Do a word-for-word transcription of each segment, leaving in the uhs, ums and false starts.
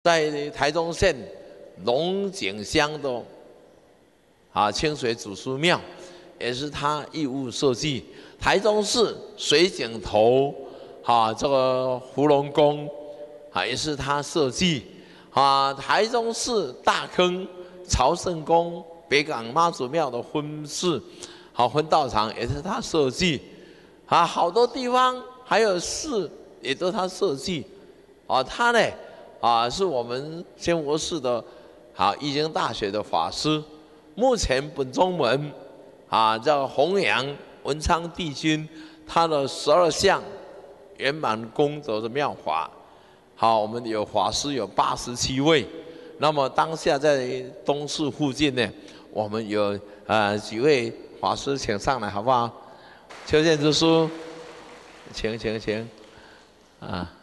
在台中县龙井乡的啊清水祖师庙，也是他义务设计。台中市水井头啊这个福隆宫啊也是他设计。啊，台中市大坑朝圣宫北港妈祖庙的婚事，好婚道场也是他设计。啊，好多地方还有寺也都他设计。啊，他呢？啊，是我们仙佛寺的啊义经大学的法师，目前本宗门啊叫弘扬文昌帝君他的十二项圆满功德的妙法。好，我们有法师有八十七位，那么当下在东市附近呢，我们有呃几位法师，请上来好不好？邱建之叔，请请请，啊。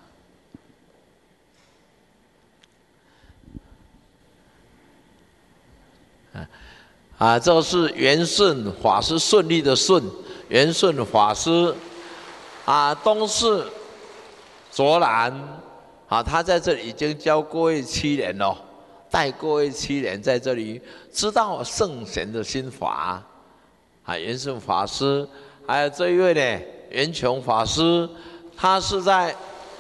啊，这个是元顺法师，顺利的顺，元顺法师，啊，东市卓兰，啊，他在这里已经教各位七年了，带各位七年在这里，知道圣贤的心法，啊，元顺法师，还有这一位呢，元琼法师，他是在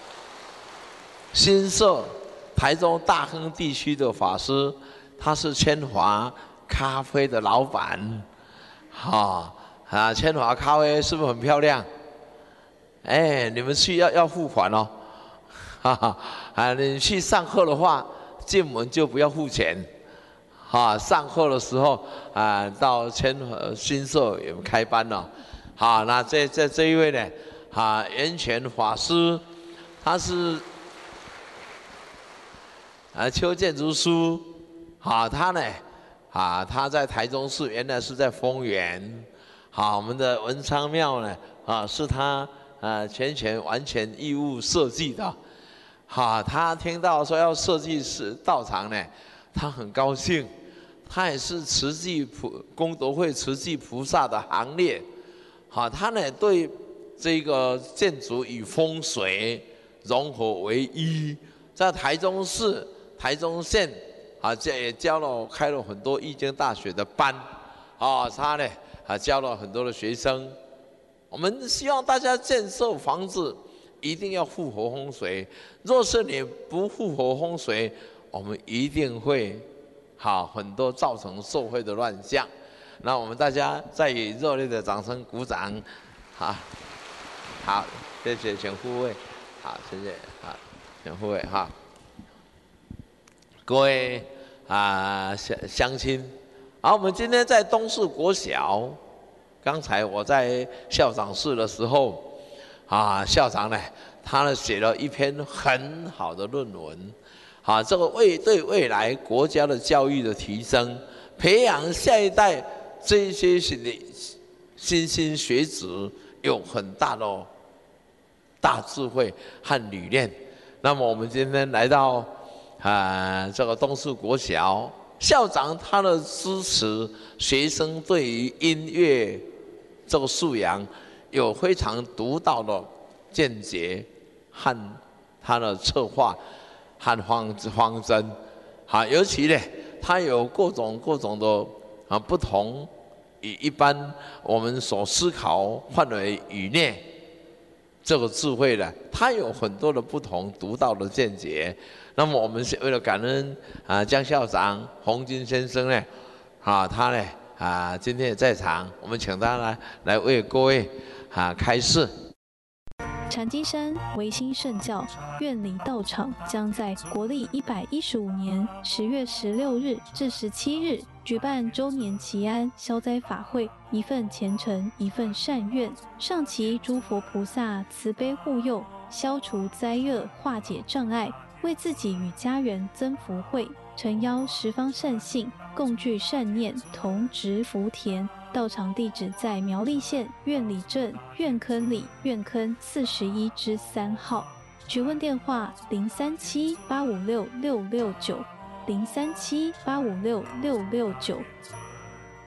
新社台中大坑地区的法师，他是千华咖啡的老板，哈啊，千华咖啡是不是很漂亮？哎，你们去要要付款哦，哈哈啊，你去上课的话，进门就不要付钱，哈、啊，上课的时候啊，到千华新社也开班了，好，那这这这一位呢，啊，圆泉法师，他是啊邱建筑书，好，他呢。啊，他在台中市原来是在丰原，好，我们的文昌庙呢，啊，是他呃全权完全义务设计的，好，他听到说要设计是道场呢，他很高兴，他也是慈济菩功德会慈济菩萨的行列，好，他呢对这个建筑与风水融合为一，在台中市、台中县。啊，这也教了开了很多易经大学的班，啊，他呢啊教了很多的学生。我们希望大家建设房子一定要符合风水，若是你不符合风水，我们一定会好很多造成社会的乱象。那我们大家再以热烈的掌声鼓掌，好，好，谢谢请护卫，好，谢谢，好，请护卫哈。各位啊乡乡亲，好，我们今天在东市国小，刚才我在校长室的时候，啊，校长呢，他呢写了一篇很好的论文，啊，这个为对未来国家的教育的提升，培养下一代这些新兴学子有很大的大智慧和理念。那么我们今天来到。啊，这个东市国小校长他的支持，学生对于音乐这个素养有非常独到的见解和他的策划和方方针，啊，尤其呢，他有各种各种的啊不同与一般我们所思考范围以内这个智慧呢，他有很多的不同独到的见解。那么我们是为了感恩啊江校长、洪金先生呢，啊他呢啊今天也在场，我们请他来来为各位啊开示。 禅机山维新圣教院里道场将在国历一百一十五年十月十六日至十七日举办周年祈安消灾法会，一份虔诚，一份善愿，上祈诸佛菩萨慈悲护佑，消除灾厄，化解障碍。为自己与家人增福慧，诚邀十方善信共聚善念，同植福田。道场地址在苗栗县苑里镇苑坑里苑坑四十一之三号。询问电话：零三七八五六六六九，零三七八五六六六九。